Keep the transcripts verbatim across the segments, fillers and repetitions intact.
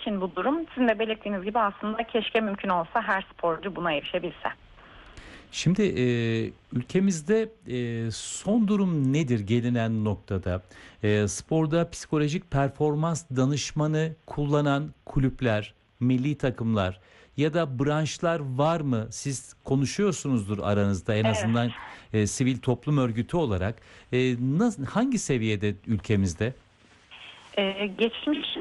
için bu durum sizin de belirttiğiniz gibi aslında keşke mümkün olsa her sporcu buna erişebilse. Şimdi e, ülkemizde e, son durum nedir gelinen noktada? E, sporda psikolojik performans danışmanı kullanan kulüpler, milli takımlar ya da branşlar var mı? Siz konuşuyorsunuzdur aranızda en Evet. azından e, sivil toplum örgütü olarak. E, nasıl, hangi seviyede ülkemizde? Ee, geçmiş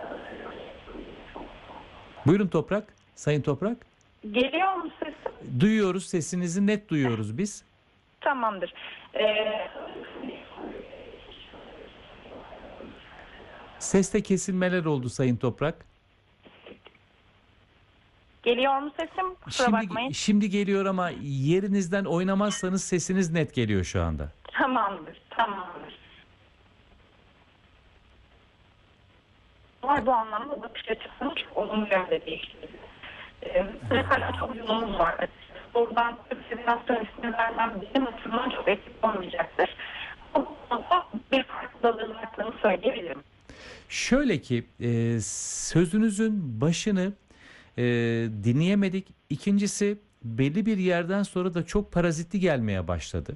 Buyurun Toprak, Sayın Toprak. geliyor mu sesim? Duyuyoruz, sesinizi net duyuyoruz biz. Tamamdır. Ee, Seste kesilmeler oldu Sayın Toprak. geliyor mu sesim? Kusura bakmayın. Şimdi, şimdi geliyor ama yerinizden oynamazsanız sesiniz net geliyor şu anda. Tamamdır, tamamdır. Var bu anlamda bakış açısını çok olumlu yönde değiştirdi. Ee, hala çok yolumuz var. Buradan federasyon ismini vermem benim açımdan çok eksik olmayacaktır. Ama bu konuda bir farklılığın arttığını söyleyebilirim. Şöyle ki e, sözünüzün başını e, dinleyemedik. İkincisi belli bir yerden sonra da çok parazitli gelmeye başladı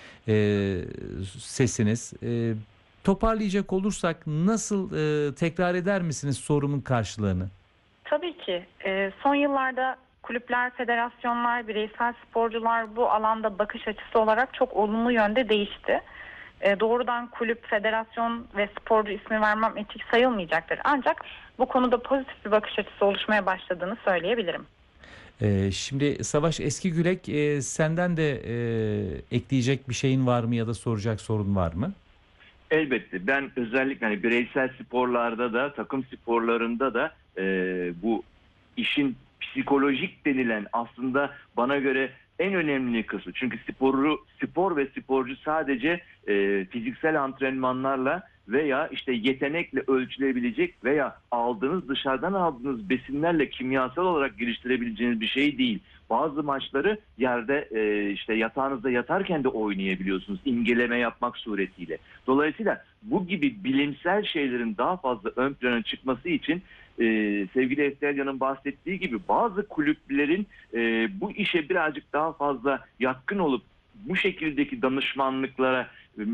e, sesiniz. E, toparlayacak olursak nasıl e, tekrar eder misiniz sorumun karşılığını? Tabii ki. Ee, son yıllarda kulüpler, federasyonlar, bireysel sporcular bu alanda bakış açısı olarak çok olumlu yönde değişti. Ee, doğrudan kulüp, federasyon ve sporcu ismi vermem etik sayılmayacaktır. Ancak bu konuda pozitif bir bakış açısı oluşmaya başladığını söyleyebilirim. Ee, şimdi Savaş Eskigürek, e, senden de e, ekleyecek bir şeyin var mı ya da soracak sorun var mı? Elbette. Ben özellikle hani bireysel sporlarda da takım sporlarında da e, bu işin psikolojik denilen aslında bana göre en önemli kısmı. Çünkü sporu, spor ve sporcu sadece e, fiziksel antrenmanlarla veya işte yetenekle ölçülebilecek veya aldığınız dışarıdan aldığınız besinlerle kimyasal olarak geliştirebileceğiniz bir şey değil. Bazı maçları yerde e, işte yatağınızda yatarken de oynayabiliyorsunuz imgeleme yapmak suretiyle. Dolayısıyla bu gibi bilimsel şeylerin daha fazla ön plana çıkması için e, sevgili Estelya'nın bahsettiği gibi bazı kulüplerin e, bu işe birazcık daha fazla yatkın olup bu şekildeki danışmanlıklara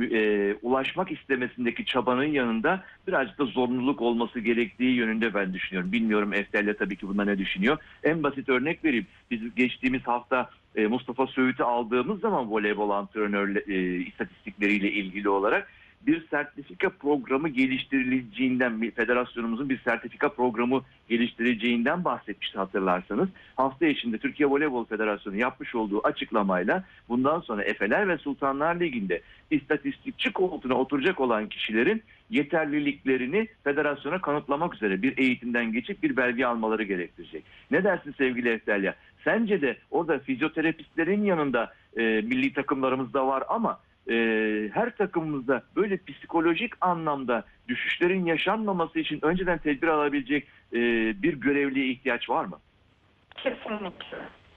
e, ulaşmak istemesindeki çabanın yanında birazcık da zorunluluk olması gerektiği yönünde ben düşünüyorum. Bilmiyorum Estelya tabii ki bunda ne düşünüyor. En basit örnek vereyim. Biz geçtiğimiz hafta e, Mustafa Söğüt'ü aldığımız zaman voleybol antrenör e, istatistikleriyle ilgili olarak bir sertifika programı geliştirileceğinden, federasyonumuzun bir sertifika programı geliştireceğinden bahsetmişti hatırlarsanız. Hafta içinde Türkiye Voleybol Federasyonu yapmış olduğu açıklamayla bundan sonra Efeler ve Sultanlar Ligi'nde istatistikçi koltuğuna oturacak olan kişilerin yeterliliklerini federasyona kanıtlamak üzere bir eğitimden geçip bir belge almaları gerektirecek. Ne dersin sevgili Estelya? Sence de orada fizyoterapistlerin yanında e, milli takımlarımızda var ama e, her takımımızda böyle psikolojik anlamda düşüşlerin yaşanmaması için önceden tedbir alabilecek e, bir görevliye ihtiyaç var mı? Kesinlikle.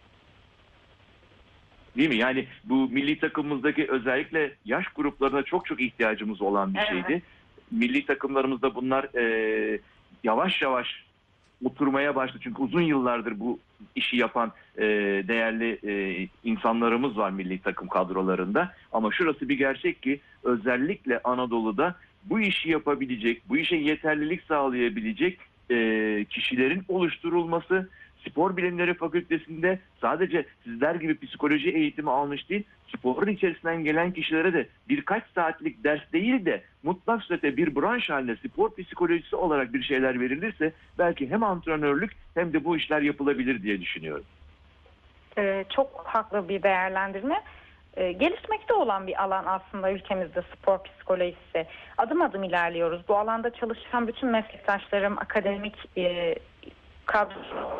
Değil mi? Yani bu milli takımımızdaki özellikle yaş gruplarına çok çok ihtiyacımız olan bir Evet. şeydi. Milli takımlarımızda bunlar e, yavaş yavaş oturmaya başladı. Çünkü uzun yıllardır bu işi yapan e, değerli e, insanlarımız var milli takım kadrolarında. Ama şurası bir gerçek ki özellikle Anadolu'da bu işi yapabilecek, bu işe yeterlilik sağlayabilecek e, kişilerin oluşturulması, Spor Bilimleri Fakültesi'nde sadece sizler gibi psikoloji eğitimi almış değil, sporun içerisinden gelen kişilere de birkaç saatlik ders değil de mutlak surette bir branş haline spor psikolojisi olarak bir şeyler verilirse belki hem antrenörlük hem de bu işler yapılabilir diye düşünüyorum. Ee, çok haklı bir değerlendirme. Ee, gelişmekte olan bir alan aslında ülkemizde spor psikolojisi. Adım adım ilerliyoruz. Bu alanda çalışan bütün meslektaşlarım, akademik e, kadro.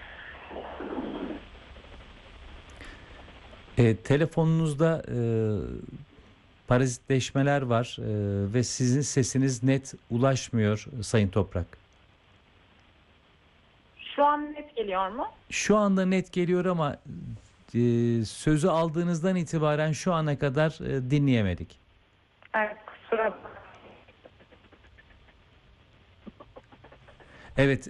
E, telefonunuzda e, parazitleşmeler var e, ve sizin sesiniz net ulaşmıyor Sayın Toprak. Şu an net geliyor mu? Şu anda net geliyor ama e, sözü aldığınızdan itibaren şu ana kadar e, dinleyemedik. Evet, kusura bakmayın. Evet.